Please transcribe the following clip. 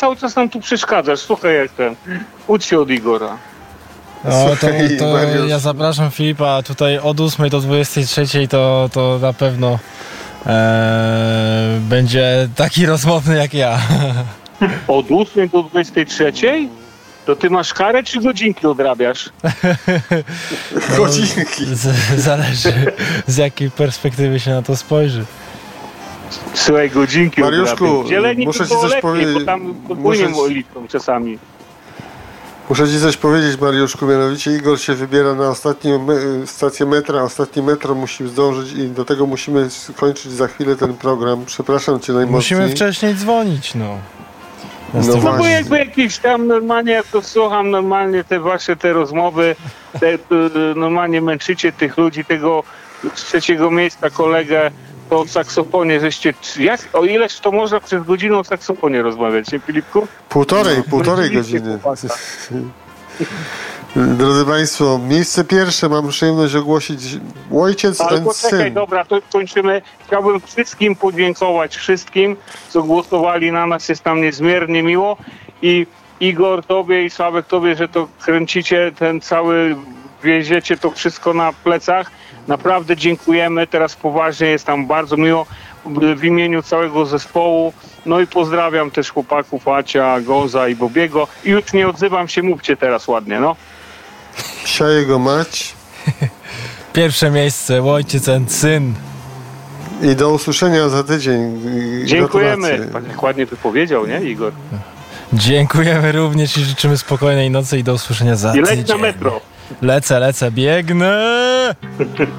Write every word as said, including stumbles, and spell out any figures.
cały czas nam tu przeszkadzasz. Słuchaj jak ten. Ucz się od Igora. No to, to ja zapraszam Filipa tutaj od ósmej do dwudziestej trzeciej to, to na pewno e, będzie taki rozmowny jak ja. Od ósmej do dwudziestej trzeciej? To ty masz karę czy godzinki odrabiasz? No, godzinki. Z, zależy z jakiej perspektywy się na to spojrzy. Słuchaj, godzinki Mariuszku, muszę ci coś lepiej, powiedzieć. Bo tam podwójnie muszę... liczą czasami. Muszę ci coś powiedzieć, Mariuszku, mianowicie Igor się wybiera na ostatnią me- stację metra, ostatni metro musi zdążyć i do tego musimy skończyć za chwilę ten program. Przepraszam cię najmocniej. Musimy wcześniej dzwonić, no. No, no bo jakby jakieś tam normalnie, jak to słucham normalnie te wasze te rozmowy, te, te, normalnie męczycie tych ludzi, tego z trzeciego miejsca kolegę, to o saksofonie, żeście, jak, o ileż to można przez godzinę o saksofonie rozmawiać, nie Filipku? Półtorej, no, półtorej godziny. Drodzy Państwo, miejsce pierwsze mam przyjemność ogłosić Ojciec Ale and poczekaj, Syn. dobra, to kończymy. Chciałbym wszystkim podziękować, wszystkim, co głosowali na nas, jest nam niezmiernie miło i Igor, tobie i Sławek, tobie, że to kręcicie ten cały, wieziecie to wszystko na plecach. Naprawdę dziękujemy, teraz poważnie, jest nam bardzo miło w imieniu całego zespołu. No i pozdrawiam też chłopaków Acia, Goza i Bobiego. I już nie odzywam się, mówcie teraz ładnie, no. Psia jego mać. Pierwsze miejsce, Ojciec and Syn. I do usłyszenia za tydzień. Dziękujemy. Pan jak ładnie wypowiedział, nie, Igor? Dziękujemy również i życzymy spokojnej nocy i do usłyszenia za tydzień. I leć tydzień. na metro. Lecę, lecę, biegnę!